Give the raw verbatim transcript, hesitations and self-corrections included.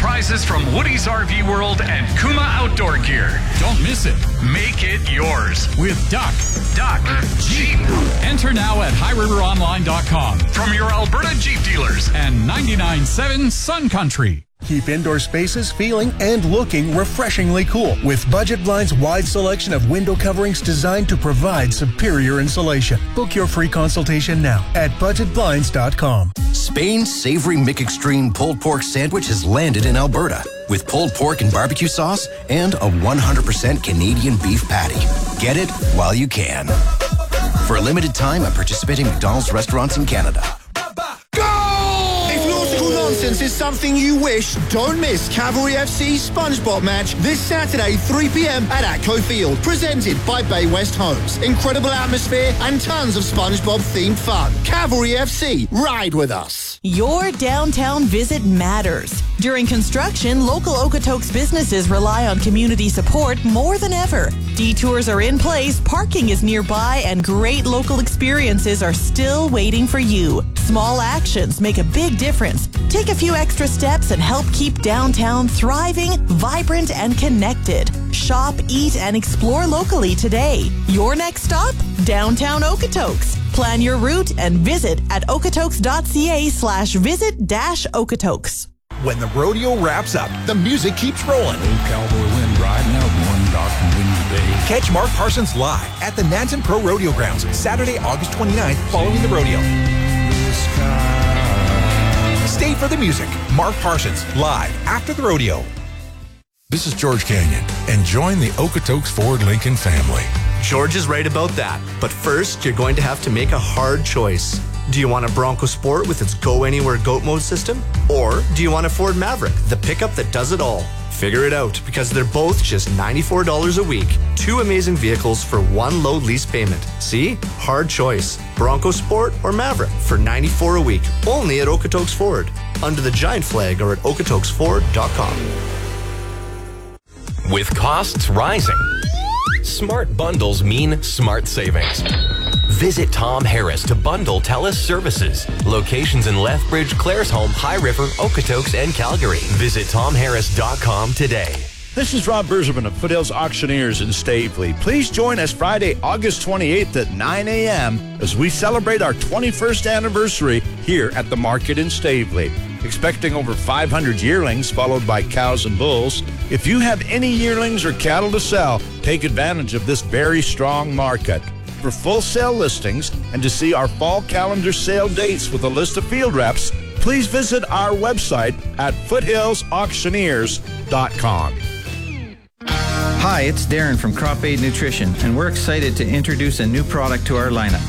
prizes from Woody's R V World and Kuma Outdoor Gear. Don't miss it. Make it yours with Duck. Duck Jeep. Enter now at high river online dot com. From your Alberta Jeep dealers and ninety-nine point seven Sun Country. Keep indoor spaces feeling and looking refreshingly cool with Budget Blinds' wide selection of window coverings designed to provide superior insulation. Book your free consultation now at budget blinds dot com. Spain's savory McExtreme pulled pork sandwich has landed in Alberta with pulled pork and barbecue sauce and a one hundred percent Canadian beef patty. Get it while you can. For a limited time at participating McDonald's restaurants in Canada. Nonsense is something you wish. Don't miss Cavalry F C's SpongeBob match this Saturday, three p.m. at Atco Field, presented by Bay West Homes. Incredible atmosphere and tons of SpongeBob-themed fun. Cavalry F C, ride with us. Your downtown visit matters. During construction, local Okotoks businesses rely on community support more than ever. Detours are in place, parking is nearby, and great local experiences are still waiting for you. Small actions make a big difference. Take a few extra steps and help keep downtown thriving, vibrant, and connected. Shop, eat, and explore locally today. Your next stop? Downtown Okotoks. Plan your route and visit at okotoks.ca slash visit dash Okotoks. When the rodeo wraps up, the music keeps rolling. Old cowboy wind riding out one dark and windy day. Catch Mark Parsons live at the Nanton Pro Rodeo Grounds, Saturday, August twenty-ninth, following the rodeo. Stay for the music. Mark Parsons, live after the rodeo. This is George Canyon, and join the Okotoks Ford Lincoln family. George is right about that, but first, you're going to have to make a hard choice. Do you want a Bronco Sport with its go-anywhere GOAT mode system? Or do you want a Ford Maverick, the pickup that does it all? Figure it out, because they're both just ninety-four dollars a week. Two amazing vehicles for one low lease payment. See? Hard choice. Bronco Sport or Maverick for ninety-four dollars a week. Only at Okotoks Ford. Under the giant flag or at okotoks ford dot com. With costs rising, smart bundles mean smart savings. Visit Tom Harris to bundle TELUS services. Locations in Lethbridge, Claresholm, High River, Okotoks, and Calgary. Visit tom harris dot com today. This is Rob Bergerman of Foothills Auctioneers in Staveley. Please join us Friday, August twenty-eighth at nine a.m. as we celebrate our twenty-first anniversary here at the market in Staveley. Expecting over five hundred yearlings followed by cows and bulls. If you have any yearlings or cattle to sell, take advantage of this very strong market. For full sale listings and to see our fall calendar sale dates with a list of field reps, please visit our website at foothills auctioneers dot com. Hi, it's Darren from Crop Aid Nutrition, and we're excited to introduce a new product to our lineup.